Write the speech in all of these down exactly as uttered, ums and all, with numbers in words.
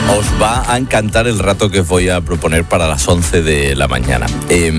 Os va a encantar el rato que os voy a proponer para las once de la mañana. Eh,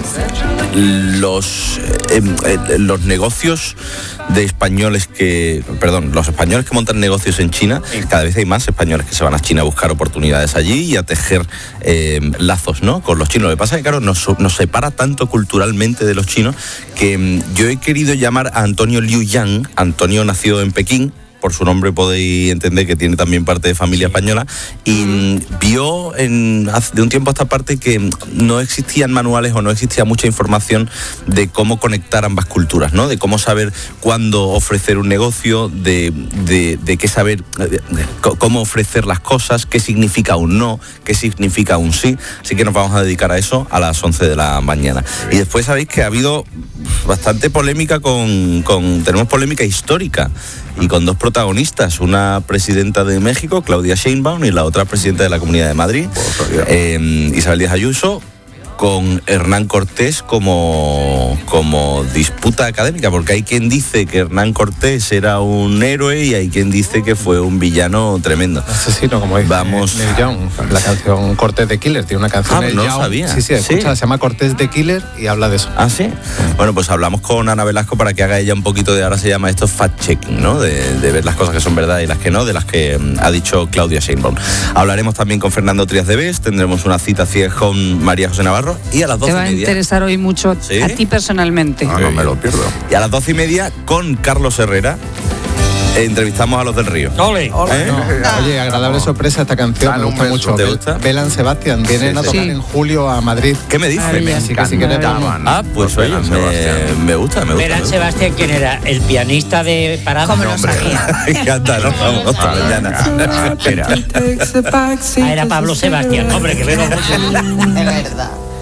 los, eh, eh, los negocios de españoles que... Perdón, los españoles que montan negocios en China, cada vez hay más españoles que se van a China a buscar oportunidades allí y a tejer eh, lazos, ¿no?, con los chinos. Lo que pasa es que, claro, nos, nos separa tanto culturalmente de los chinos que eh, yo he querido llamar a Antonio Liu Yang. Antonio nació en Pekín. Por su nombre podéis entender que tiene también parte de familia española, y mm, vio en, de un tiempo a esta parte que no existían manuales o no existía mucha información de cómo conectar ambas culturas, ¿no? De cómo saber cuándo ofrecer un negocio, de, de, de qué saber, de, de, cómo ofrecer las cosas, qué significa un no, qué significa un sí. Así que nos vamos a dedicar a eso a las once de la mañana. Y después sabéis que ha habido bastante polémica con, con tenemos polémica histórica y con dos protagonistas, una presidenta de México, Claudia Sheinbaum, y la otra presidenta de la Comunidad de Madrid, eh, Isabel Díaz Ayuso, con Hernán Cortés como, como disputa académica, porque hay quien dice que Hernán Cortés era un héroe y hay quien dice que fue un villano tremendo. Asesino, como dice Vamos. Neil Young, la canción Cortés de Killer, tiene una canción. Ah, Neil no Young. sabía. Sí, sí, escucha, ¿Sí? se llama Cortés de Killer y habla de eso. ¿Ah, sí? Bueno, pues hablamos con Ana Velasco para que haga ella un poquito de, ahora se llama esto fact-checking, ¿no? De, de ver las cosas que son verdad y las que no, de las que um, ha dicho Claudia Sheinbaum. Hablaremos también con Fernando Trías de Bes, tendremos una cita ciega con María José Navarro, y a las doce Te va a interesar hoy mucho, ¿sí?, a ti personalmente. Ah, no me lo pierdo. Y a las doce y media con Carlos Herrera entrevistamos a los del Río. ¡Ole! ¿Eh? No. Oye, agradable sorpresa esta canción, Dale, me gusta mucho. ¿Te gusta? Belan Sebastián, vienen Sí, a sí. tocar Sí. en julio a Madrid. ¿Qué me dices? Me Así que si quieres vamos. Ah, pues oye, me, me gusta, me gusta. Belan Sebastián, ¿quién era? ¿El pianista de Parada? ¿Cómo lo sabía? Me encanta, nos vamos hasta mañana. Ah, era Pablo Sebastián, hombre, que veo mucho. De verdad.